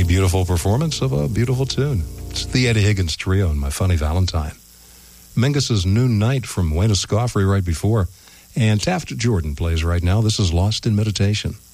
A beautiful performance of a beautiful tune. It's the Eddie Higgins Trio and My Funny Valentine. Mingus's Noon Night from Wayne Escoffery right before. And Taft Jordan plays right now. This is Lost in Meditation.